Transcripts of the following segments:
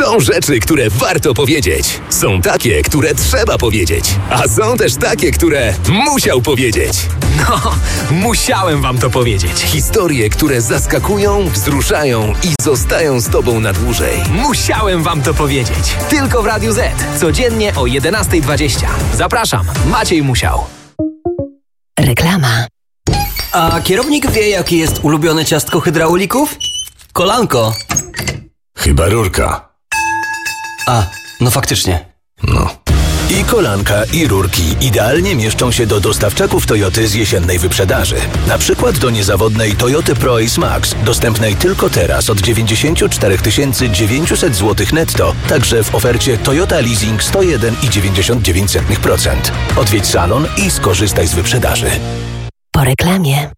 Są rzeczy, które warto powiedzieć. Są takie, które trzeba powiedzieć. A są też takie, które musiał powiedzieć. No, musiałem wam to powiedzieć. Historie, które zaskakują, wzruszają i zostają z tobą na dłużej. Musiałem wam to powiedzieć. Tylko w Radiu Z. Codziennie o 11:20. Zapraszam, Maciej Musiał. Reklama. A kierownik wie, jakie jest ulubione ciastko hydraulików? Kolanko. Chyba rurka. A, no faktycznie. No. I kolanka, i rurki idealnie mieszczą się do dostawczaków Toyoty z jesiennej wyprzedaży. Na przykład do niezawodnej Toyoty Pro-Ace Max, dostępnej tylko teraz od 94 900 zł netto, także w ofercie Toyota Leasing 101,99%. Odwiedź salon i skorzystaj z wyprzedaży. Po reklamie.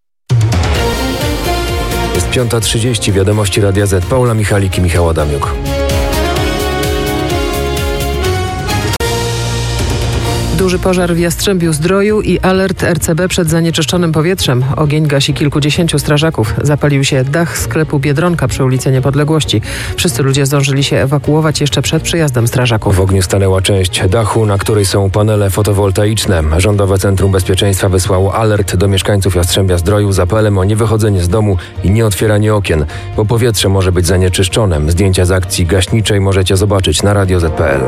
Jest 5:30, wiadomości Radia Z. Paula Michalik i Michał Adamiuk. Duży pożar w Jastrzębiu-Zdroju i alert RCB przed zanieczyszczonym powietrzem. Ogień gasi kilkudziesięciu strażaków. Zapalił się dach sklepu Biedronka przy ulicy Niepodległości. Wszyscy ludzie zdążyli się ewakuować jeszcze przed przyjazdem strażaków. W ogniu stanęła część dachu, na której są panele fotowoltaiczne. Rządowe Centrum Bezpieczeństwa wysłało alert do mieszkańców Jastrzębia-Zdroju z apelem o niewychodzenie z domu i nieotwieranie okien, bo powietrze może być zanieczyszczone. Zdjęcia z akcji gaśniczej możecie zobaczyć na radioz.pl.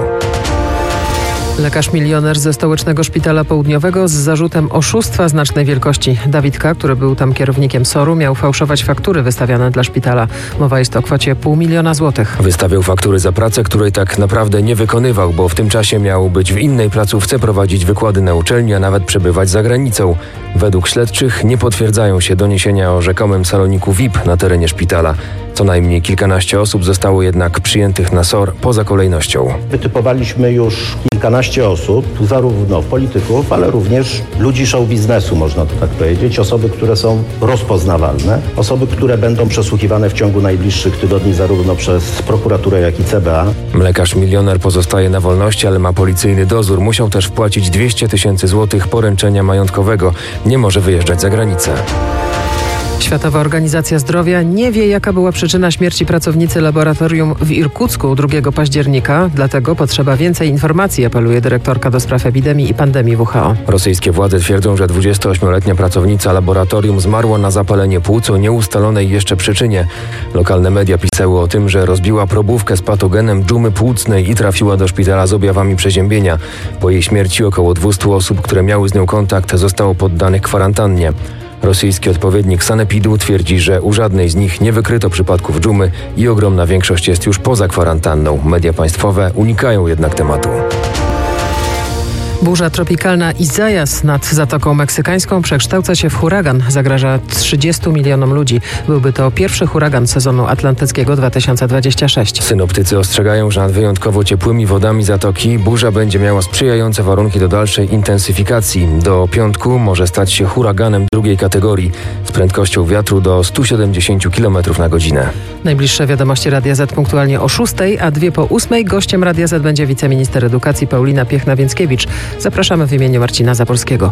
Lekarz milioner ze Stołecznego Szpitala Południowego z zarzutem oszustwa znacznej wielkości. Dawid K., który był tam kierownikiem SOR-u, miał fałszować faktury wystawiane dla szpitala. Mowa jest o kwocie 500 000 złotych. Wystawiał faktury za pracę, której tak naprawdę nie wykonywał, bo w tym czasie miał być w innej placówce, prowadzić wykłady na uczelni, a nawet przebywać za granicą. Według śledczych nie potwierdzają się doniesienia o rzekomym saloniku VIP na terenie szpitala. Co najmniej kilkanaście osób zostało jednak przyjętych na SOR poza kolejnością. Wytypowaliśmy już kilkanaście osób, zarówno polityków, ale również ludzi show biznesu, można to tak powiedzieć. Osoby, które są rozpoznawalne, osoby, które będą przesłuchiwane w ciągu najbliższych tygodni zarówno przez prokuraturę, jak i CBA. Lekarz milioner pozostaje na wolności, ale ma policyjny dozór. Musiał też wpłacić 200 000 złotych poręczenia majątkowego. Nie może wyjeżdżać za granicę. Światowa Organizacja Zdrowia nie wie, jaka była przyczyna śmierci pracownicy laboratorium w Irkucku 2 października. Dlatego potrzeba więcej informacji, apeluje dyrektorka do spraw epidemii i pandemii WHO. Rosyjskie władze twierdzą, że 28-letnia pracownica laboratorium zmarła na zapalenie płuc o nieustalonej jeszcze przyczynie. Lokalne media pisały o tym, że rozbiła probówkę z patogenem dżumy płucnej i trafiła do szpitala z objawami przeziębienia. Po jej śmierci około 200 osób, które miały z nią kontakt, zostało poddanych kwarantannie. Rosyjski odpowiednik Sanepidu twierdzi, że u żadnej z nich nie wykryto przypadków dżumy i ogromna większość jest już poza kwarantanną. Media państwowe unikają jednak tematu. Burza tropikalna Izajas nad Zatoką Meksykańską przekształca się w huragan. Zagraża 30 milionom ludzi. Byłby to pierwszy huragan sezonu atlantyckiego 2026. Synoptycy ostrzegają, że nad wyjątkowo ciepłymi wodami zatoki burza będzie miała sprzyjające warunki do dalszej intensyfikacji. Do piątku może stać się huraganem drugiej kategorii z prędkością wiatru do 170 km na godzinę. Najbliższe wiadomości Radia Z punktualnie o 6:00, a 2:08. Gościem Radia Z będzie wiceminister edukacji Paulina Piechna-Więckiewicz. Zapraszamy w imieniu Marcina Zaborskiego.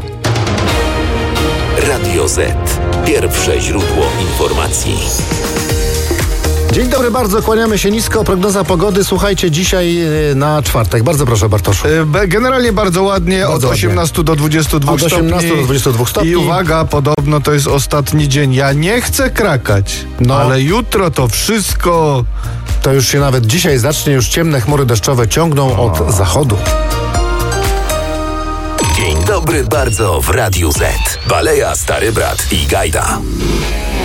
Radio Z. Pierwsze źródło informacji. Dzień dobry, bardzo kłaniamy się nisko. Prognoza pogody, słuchajcie, dzisiaj na czwartek. Bardzo proszę, Bartoszu. Generalnie bardzo ładnie, Bardzo od 18 do 22 Od 18 do 22 stopni. I uwaga, podobno to jest ostatni dzień. Ja nie chcę krakać, ale jutro to wszystko... To już się nawet dzisiaj zacznie, już ciemne chmury deszczowe ciągną od zachodu. Dzień dobry bardzo w Radiu Z. Baleja, Stary Brat i Gajda.